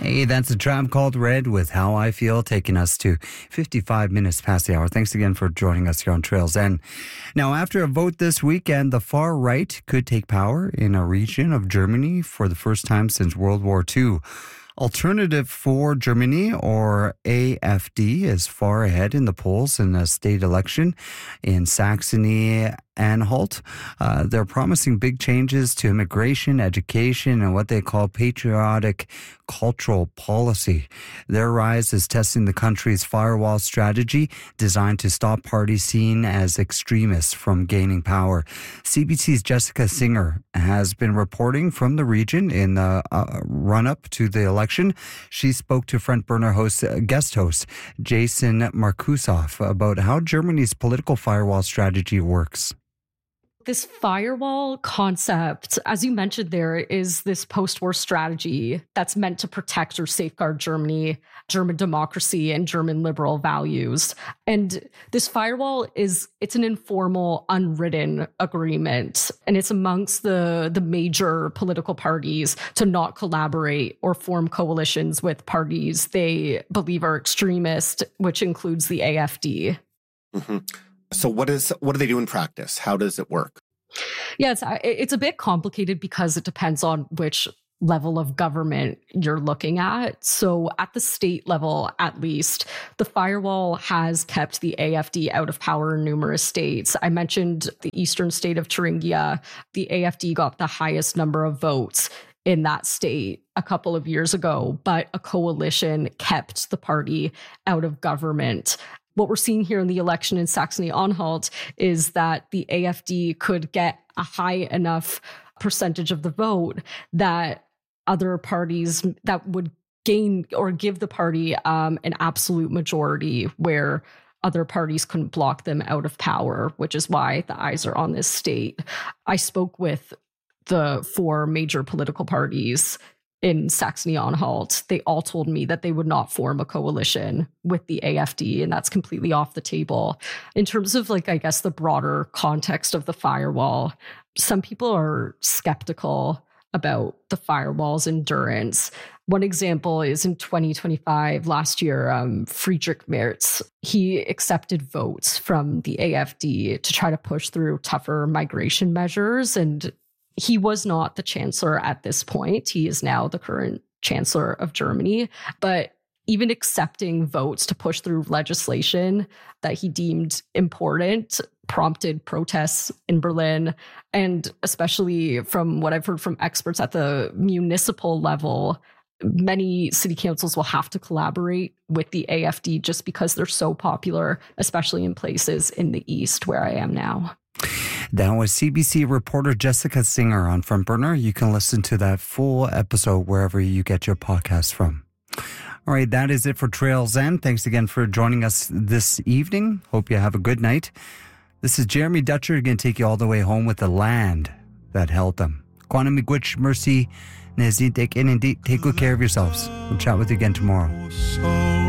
Hey, that's a Tribe Called Red with How I Feel, taking us to 55 minutes past the hour. Thanks again for joining us here on Trails End. Now, after a vote this weekend, the far right could take power in a region of Germany for the first time since World War II. Alternative for Germany, or AFD, is far ahead in the polls in a state election in Saxony-Anhalt. They're promising big changes to immigration, education, and what they call patriotic cultural policy. Their rise is testing the country's firewall strategy designed to stop parties seen as extremists from gaining power. CBC's Jessica Singer has been reporting from the region in the run-up to the election. She spoke to Front Burner guest host Jason Markusoff about how Germany's political firewall strategy works. This firewall concept, as you mentioned, there is this post-war strategy that's meant to protect or safeguard Germany, German democracy, and German liberal values. And this firewall it's an informal, unwritten agreement, and it's amongst the major political parties to not collaborate or form coalitions with parties they believe are extremist, which includes the AFD. Mm-hmm. So what do they do in practice? How does it work? Yeah, it's a bit complicated because it depends on which level of government you're looking at. So at the state level, at least, the firewall has kept the AFD out of power in numerous states. I mentioned the eastern state of Thuringia. The AFD got the highest number of votes in that state a couple of years ago, but a coalition kept the party out of government. What we're seeing here in the election in Saxony-Anhalt is that the AFD could get a high enough percentage of the vote that other parties that would gain or give the party an absolute majority where other parties couldn't block them out of power, which is why the eyes are on this state. I spoke with the four major political parties in Saxony-Anhalt. They all told me that they would not form a coalition with the AFD, and that's completely off the table. In terms of, the broader context of the firewall, some people are skeptical about the firewall's endurance. One example is in 2025, last year, Friedrich Merz, he accepted votes from the AFD to try to push through tougher migration measures, and he was not the chancellor at this point. He is now the current chancellor of Germany. But even accepting votes to push through legislation that he deemed important prompted protests in Berlin. And especially from what I've heard from experts at the municipal level, many city councils will have to collaborate with the AFD just because they're so popular, especially in places in the East where I am now. That was CBC reporter Jessica Singer on Front Burner. You can listen to that full episode wherever you get your podcast from. All right, that is it for Trails End. Thanks again for joining us this evening. Hope you have a good night. This is Jeremy Dutcher going to take you all the way home with the land that held them. Kwana miigwech mercy, take good care of yourselves. We'll chat with you again tomorrow.